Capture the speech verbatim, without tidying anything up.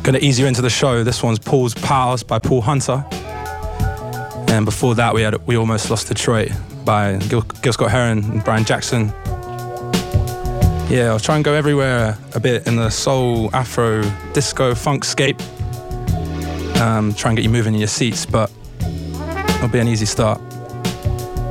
Gonna ease you into the show. This one's Paul's Pals by Paul Hunter. And before that, we had We Almost Lost Detroit by Gil, Gil Scott-Heron and Brian Jackson. Yeah, I'll try and go everywhere a bit in the soul, afro, disco, funkscape. Um, try and get you moving in your seats, but it'll be an easy start.